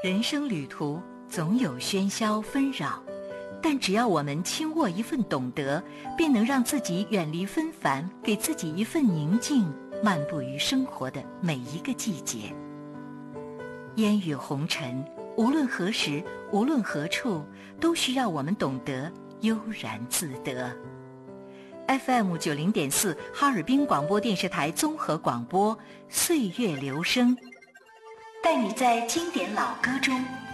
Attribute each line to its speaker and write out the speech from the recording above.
Speaker 1: 人生旅途总有喧嚣纷扰，但只要我们轻握一份懂得，便能让自己远离纷繁，给自己一份宁静，漫步于生活的每一个季节。烟雨红尘，无论何时，无论何处，都需要我们懂得悠然自得。FM 90.4哈尔滨广播电视台综合广播，岁月留声，带你在经典老歌中